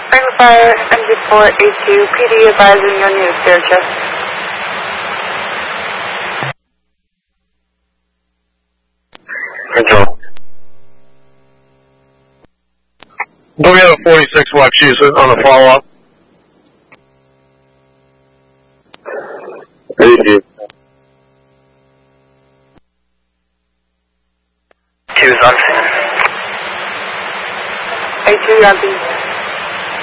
Spring Fire, MG482, PD advising you'll need a stair check. Control. Do we have a 46 Wachusett on the follow-up? Thank you. 2 is on scene. 82, you're on scene.